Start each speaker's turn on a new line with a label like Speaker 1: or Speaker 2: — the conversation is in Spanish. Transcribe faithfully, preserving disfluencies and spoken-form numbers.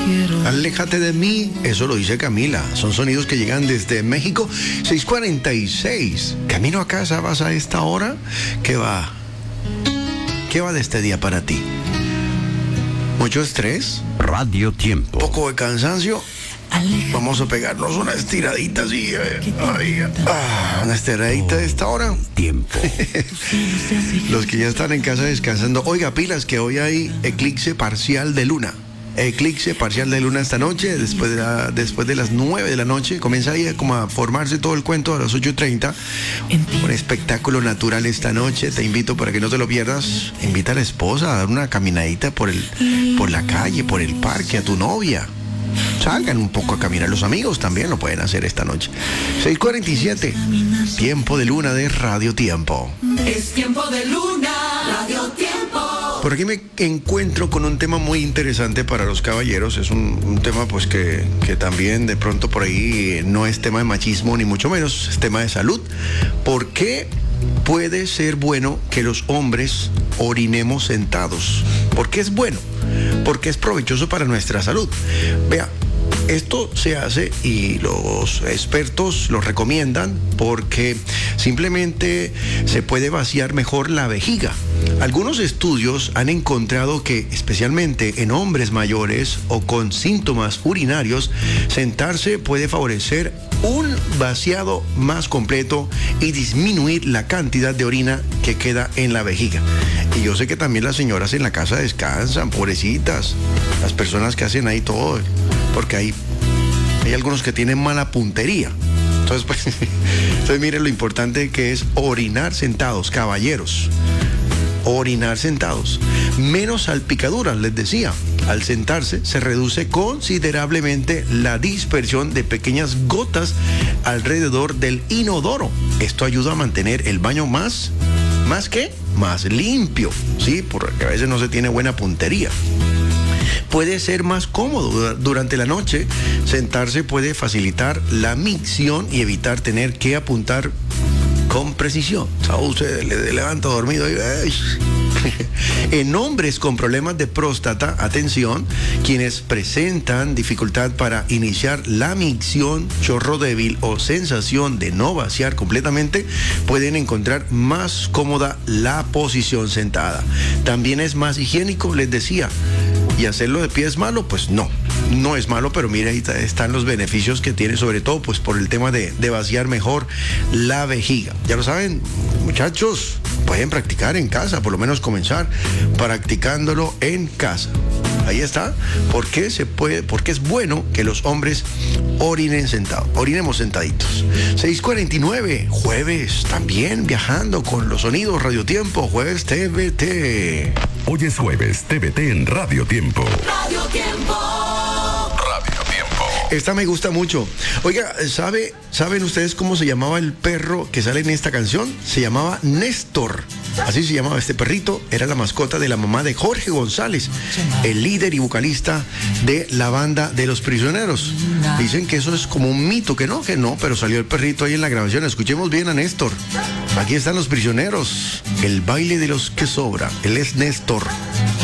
Speaker 1: Aléjate de mí, eso lo dice Camila. Son sonidos que llegan desde México. seis cuarenta y seis. Camino a casa, ¿vas a esta hora? ¿Qué va? ¿Qué va de este día para ti? ¿Mucho estrés?
Speaker 2: Radio Tiempo.
Speaker 1: ¿Poco de cansancio? Vamos a pegarnos una estiradita así. Eh, ay, ah, una estiradita de esta hora.
Speaker 2: Tiempo.
Speaker 1: Los que ya están en casa descansando. Oiga, pilas, que hoy hay eclipse parcial de luna. Eclipse parcial de luna esta noche, después de, la, después de las nueve de la noche. Comienza ahí como a formarse todo el cuento a las ocho y treinta. Un espectáculo natural esta noche. Te invito para que no te lo pierdas. Invita a la esposa a dar una caminadita por, el, por la calle, por el parque, a tu novia. Salgan un poco a caminar. Los amigos también lo pueden hacer esta noche. seis cuarenta y siete. Tiempo de luna de Radio Tiempo.
Speaker 3: Es tiempo de luna, Radio Tiempo.
Speaker 1: Por aquí me encuentro con un tema muy interesante para los caballeros. Es un, un tema pues que, que también de pronto por ahí no es tema de machismo ni mucho menos, es tema de salud. ¿Por qué puede ser bueno que los hombres orinemos sentados? ¿Por qué es bueno? Porque es provechoso para nuestra salud. Vea, esto se hace y los expertos lo recomiendan porque simplemente se puede vaciar mejor la vejiga. Algunos estudios han encontrado que, especialmente en hombres mayores o con síntomas urinarios, sentarse puede favorecer un vaciado más completo y disminuir la cantidad de orina que queda en la vejiga. Y yo sé que también las señoras en la casa descansan, pobrecitas, las personas que hacen ahí todo, porque hay, hay algunos que tienen mala puntería. Entonces, pues, entonces miren lo importante que es orinar sentados, caballeros. Orinar sentados. Menos salpicaduras, les decía. Al sentarse se reduce considerablemente la dispersión de pequeñas gotas alrededor del inodoro. Esto ayuda a mantener el baño más, ¿más qué? Más limpio, ¿sí? Porque a veces no se tiene buena puntería. Puede ser más cómodo durante la noche. Sentarse puede facilitar la micción y evitar tener que apuntar con precisión. ¿Sabe? Usted le levanta dormido y... En hombres con problemas de próstata, atención, quienes presentan dificultad para iniciar la micción, chorro débil o sensación de no vaciar completamente, pueden encontrar más cómoda la posición sentada. También es más higiénico, les decía. ¿Y hacerlo de pie es malo? Pues no, no es malo, pero mira, ahí están los beneficios que tiene, sobre todo pues por el tema de, de vaciar mejor la vejiga. Ya lo saben, muchachos, pueden practicar en casa, por lo menos comenzar practicándolo en casa. Ahí está. ¿Por qué se puede? Porque es bueno que los hombres orinen sentados. Orinemos sentaditos. seis cuarenta y nueve, jueves, también viajando con los sonidos Radio Tiempo, jueves T V T.
Speaker 2: Hoy es jueves, T V T en Radio Tiempo.
Speaker 3: Radio Tiempo.
Speaker 2: Radio Tiempo.
Speaker 1: Esta me gusta mucho. Oiga, ¿sabe, ¿saben ustedes cómo se llamaba el perro que sale en esta canción? Se llamaba Néstor. Así se llamaba este perrito. Era la mascota de la mamá de Jorge González, el líder y vocalista de la banda de Los Prisioneros. Dicen que eso es como un mito, que no, que no, pero salió el perrito ahí en la grabación. Escuchemos bien a Néstor. Aquí están Los Prisioneros, el baile de los que sobra. Él es Néstor.